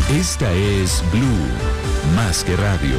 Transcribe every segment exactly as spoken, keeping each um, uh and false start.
Esta es Blue, más que radio.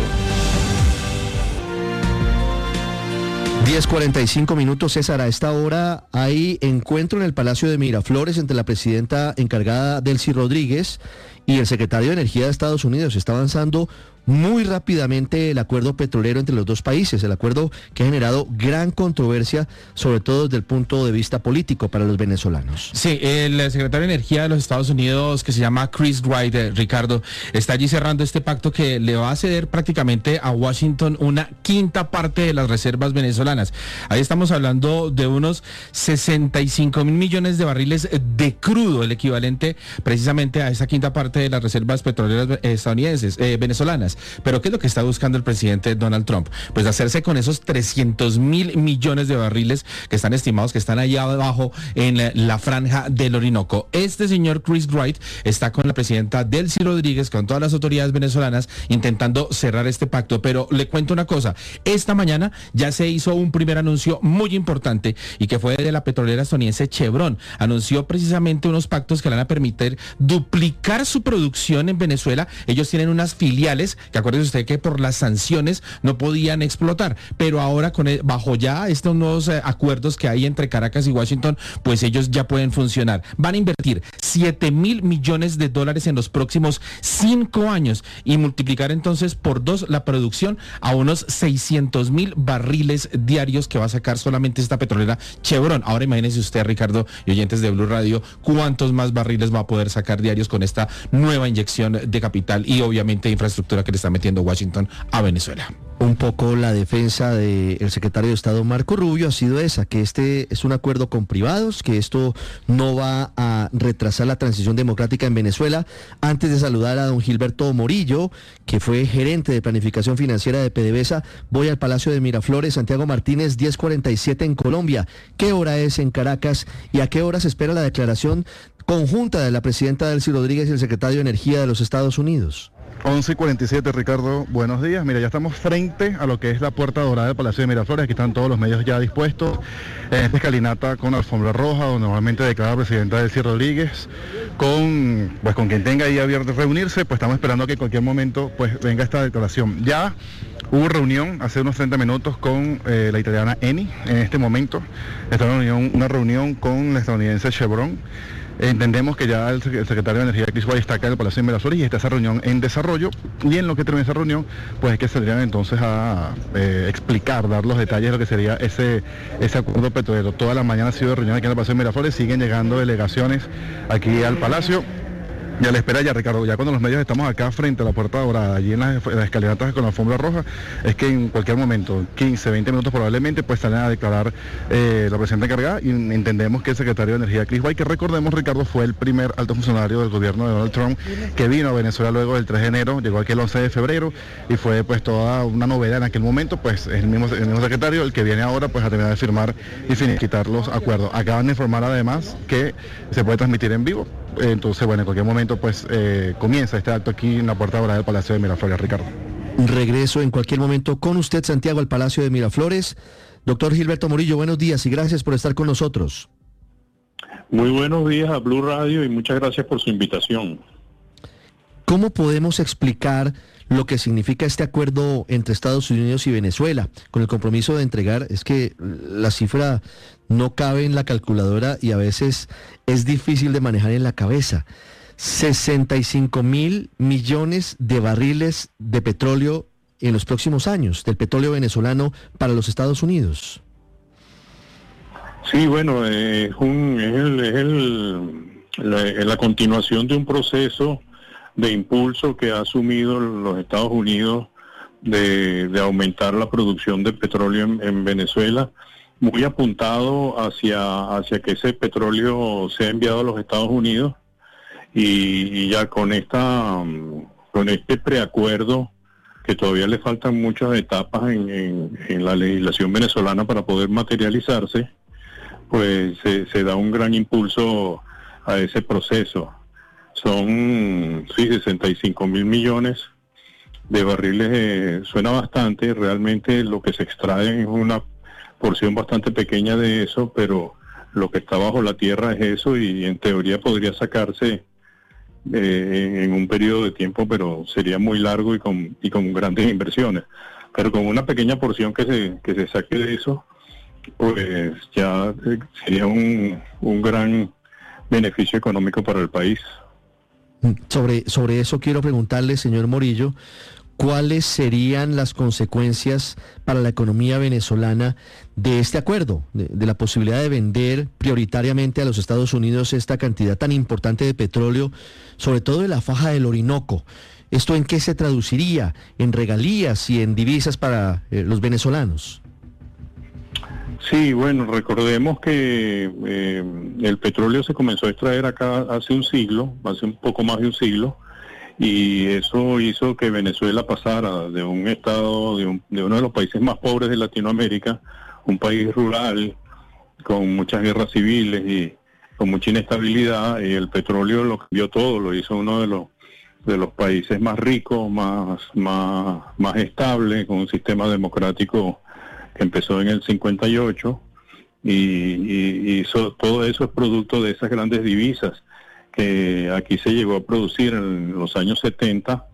diez cuarenta y cinco minutos, César. A esta hora hay encuentro en el Palacio de Miraflores entre la presidenta encargada, Delcy Rodríguez, y el secretario de Energía de Estados Unidos. Está avanzando muy rápidamente el acuerdo petrolero entre los dos países, el acuerdo que ha generado gran controversia, sobre todo desde el punto de vista político para los venezolanos. Sí, el secretario de Energía de los Estados Unidos, que se llama Chris Wright, eh, Ricardo, está allí cerrando este pacto que le va a ceder prácticamente a Washington una quinta parte de las reservas venezolanas. Ahí estamos hablando de unos sesenta y cinco mil millones de barriles de crudo, el equivalente precisamente a esa quinta parte de las reservas petroleras estadounidenses, eh, venezolanas. Pero ¿qué es lo que está buscando el presidente Donald Trump? Pues hacerse con esos trescientos mil millones de barriles que están estimados, que están allá abajo en la, la franja del Orinoco. Este señor Chris Wright está con la presidenta Delcy Rodríguez, con todas las autoridades venezolanas, intentando cerrar este pacto. Pero le cuento una cosa, esta mañana ya se hizo un primer anuncio muy importante y que fue de la petrolera estadounidense Chevron. Anunció precisamente unos pactos que le van a permitir duplicar su producción en Venezuela. Ellos tienen unas filiales que acuérdese usted que por las sanciones no podían explotar, pero ahora con el, bajo ya estos nuevos eh, acuerdos que hay entre Caracas y Washington, pues ellos ya pueden funcionar. Van a invertir siete mil millones de dólares en los próximos cinco años y multiplicar entonces por dos la producción a unos seiscientos mil barriles diarios que va a sacar solamente esta petrolera Chevron. Ahora imagínese usted, Ricardo, y oyentes de Blue Radio, cuántos más barriles va a poder sacar diarios con esta nueva inyección de capital y obviamente infraestructura que le está metiendo Washington a Venezuela. Un poco la defensa del secretario de Estado Marco Rubio ha sido esa, que este es un acuerdo con privados, que esto no va a retrasar la transición democrática en Venezuela. Antes de saludar a don Gilberto Morillo, que fue gerente de planificación financiera de PDVSA, voy al Palacio de Miraflores. Santiago Martínez, diez cuarenta y siete en Colombia. ¿Qué hora es en Caracas y a qué hora se espera la declaración conjunta de la presidenta Delcy Rodríguez y el secretario de Energía de los Estados Unidos? once y cuarenta y siete, Ricardo, buenos días. Mira, ya estamos frente a lo que es la puerta dorada del Palacio de Miraflores. Aquí están todos los medios ya dispuestos en esta escalinata con alfombra roja, donde normalmente declara la presidenta Delcy Rodríguez, con pues con quien tenga ahí abierto reunirse. Pues estamos esperando a que en cualquier momento pues venga esta declaración. Ya hubo reunión hace unos treinta minutos con eh, la italiana Eni. En este momento está una reunión, una reunión con la estadounidense Chevron. Entendemos que ya el secretario de Energía, Chris Wright, está acá en el Palacio de Miraflores y está esa reunión en desarrollo, y en lo que termina esa reunión, pues es que saldrían entonces a eh, explicar, dar los detalles de lo que sería ese, ese acuerdo petrolero. Toda la mañana ha sido reunión aquí en el Palacio de Miraflores, siguen llegando delegaciones aquí al Palacio. Y a la espera ya, Ricardo, ya cuando los medios estamos acá frente a la puerta dorada, allí en las, en las escalinatas con la alfombra roja, es que en cualquier momento, quince, veinte minutos probablemente, pues salen a declarar eh, la presidenta encargada, y entendemos que el secretario de Energía, Chris Wright, que recordemos, Ricardo, fue el primer alto funcionario del gobierno de Donald Trump que vino a Venezuela luego del tres de enero, llegó aquí el once de febrero, y fue pues toda una novedad en aquel momento. Pues es el mismo, el mismo secretario, el que viene ahora pues a terminar de firmar y finiquitar los acuerdos. Acaban de informar además que se puede transmitir en vivo. Entonces, bueno, en cualquier momento pues eh, comienza este acto aquí en la puerta dorada del Palacio de Miraflores, Ricardo. Regreso en cualquier momento con usted, Santiago, al Palacio de Miraflores. Doctor Gilberto Morillo, buenos días y gracias por estar con nosotros. Muy buenos días a Blue Radio y muchas gracias por su invitación. ¿Cómo podemos explicar lo que significa este acuerdo entre Estados Unidos y Venezuela, con el compromiso de entregar? Es que la cifra no cabe en la calculadora y a veces es difícil de manejar en la cabeza. sesenta y cinco mil millones de barriles de petróleo en los próximos años, del petróleo venezolano para los Estados Unidos. Sí, bueno, eh, es, un, es, el, es el, la, la continuación de un proceso de impulso que ha asumido los Estados Unidos de, de aumentar la producción de petróleo en, en Venezuela, muy apuntado hacia, hacia que ese petróleo sea enviado a los Estados Unidos, y, y ya con esta con este preacuerdo, que todavía le faltan muchas etapas en, en, en la legislación venezolana para poder materializarse, pues se, se da un gran impulso a ese proceso. Son, sí, sesenta y cinco mil millones de barriles, eh, suena bastante. Realmente lo que se extrae es una porción bastante pequeña de eso, pero lo que está bajo la tierra es eso, y en teoría podría sacarse eh, en un periodo de tiempo, pero sería muy largo y con, y con grandes inversiones. Pero con una pequeña porción que se, que se saque de eso, pues ya sería un, un gran beneficio económico para el país. Sobre, sobre eso quiero preguntarle, señor Morillo, ¿cuáles serían las consecuencias para la economía venezolana de este acuerdo, de, de la posibilidad de vender prioritariamente a los Estados Unidos esta cantidad tan importante de petróleo, sobre todo de la faja del Orinoco? ¿Esto en qué se traduciría? ¿En regalías y en divisas para eh, los venezolanos? Sí, bueno, recordemos que eh, el petróleo se comenzó a extraer acá hace un siglo, hace un poco más de un siglo, y eso hizo que Venezuela pasara de un estado, de, un, de uno de los países más pobres de Latinoamérica, un país rural, con muchas guerras civiles y con mucha inestabilidad, y el petróleo lo cambió todo, lo hizo uno de los de los países más ricos, más, más, más estable, con un sistema democrático que empezó en el cincuenta y ocho, y, y, y eso, todo eso es producto de esas grandes divisas que aquí se llegó a producir en los años setenta,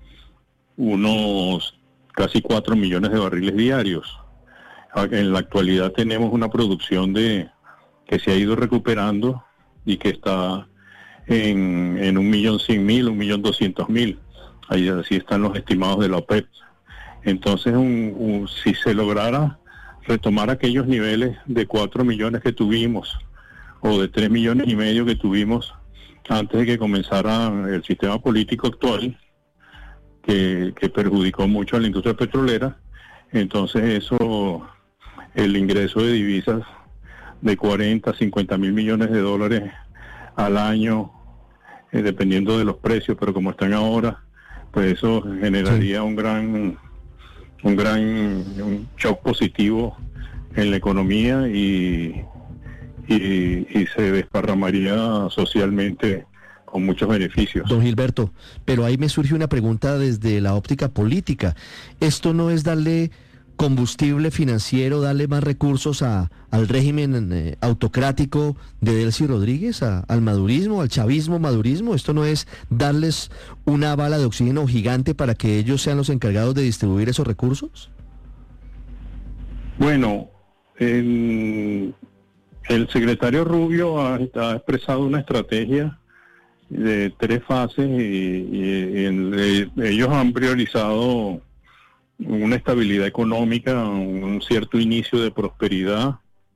unos casi cuatro millones de barriles diarios. En la actualidad tenemos una producción de que se ha ido recuperando y que está en, en un millón cien mil, un millón doscientos mil. Ahí así están los estimados de la OPEP. Entonces, un, un, si se lograra retomar aquellos niveles de cuatro millones que tuvimos, o de tres millones y medio que tuvimos antes de que comenzara el sistema político actual, que, que perjudicó mucho a la industria petrolera, entonces eso, el ingreso de divisas de cuarenta, cincuenta mil millones de dólares al año, eh, dependiendo de los precios, pero como están ahora, pues eso generaría sí. un gran un gran un shock positivo en la economía y, y, y se desparramaría socialmente con muchos beneficios. Don Gilberto, pero ahí me surge una pregunta desde la óptica política. ¿Esto no es darle combustible financiero, darle más recursos a, al régimen eh, autocrático de Delcy Rodríguez, a, al madurismo, al chavismo madurismo? ¿Esto no es darles una bala de oxígeno gigante para que ellos sean los encargados de distribuir esos recursos? Bueno, el, el secretario Rubio ha, ha expresado una estrategia de tres fases y, y, y en, de, ellos han priorizado una estabilidad económica, un cierto inicio de prosperidad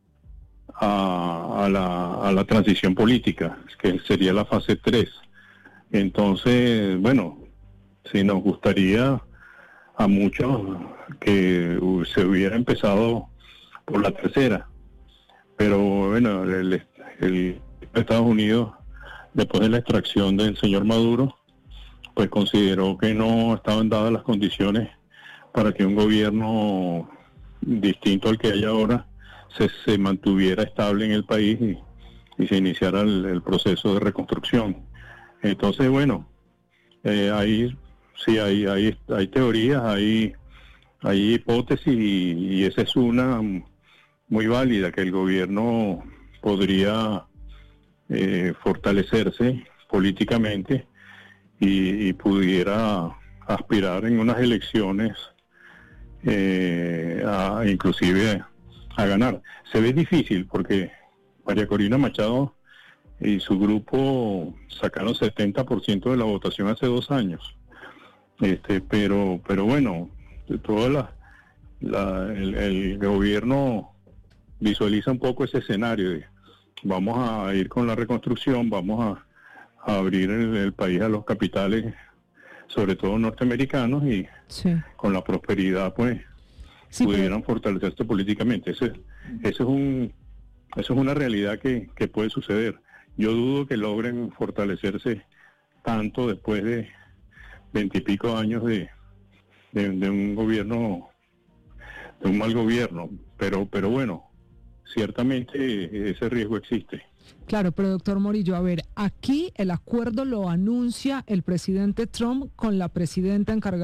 a, a, la, a la transición política, que sería la fase tres. Entonces, bueno, sí nos gustaría a muchos que se hubiera empezado por la tercera, pero bueno, el, el Estados Unidos, después de la extracción del señor Maduro, pues consideró que no estaban dadas las condiciones para que un gobierno distinto al que hay ahora se, se mantuviera estable en el país y, y se iniciara el, el proceso de reconstrucción. Entonces, bueno, eh, ahí sí hay, hay, hay teorías, hay, hay hipótesis y, y esa es una muy válida, que el gobierno podría eh, fortalecerse políticamente y, y pudiera aspirar en unas elecciones Eh, a, inclusive a ganar. Se ve difícil porque María Corina Machado y su grupo sacaron setenta por ciento de la votación hace dos años. Este, pero, pero bueno, toda la, la el, el gobierno visualiza un poco ese escenario de vamos a ir con la reconstrucción, vamos a, a abrir el, el país a los capitales, sobre todo norteamericanos, y sí. con la prosperidad pues sí, pudieran pero... fortalecerse políticamente. Ese, ese es un, eso es una realidad que, que puede suceder. Yo dudo que logren fortalecerse tanto después de veintipico años de, de, de un gobierno, de un mal gobierno, pero, pero bueno, ciertamente ese riesgo existe. Claro, pero doctor Morillo, a ver, aquí el acuerdo lo anuncia el presidente Trump con la presidenta encargada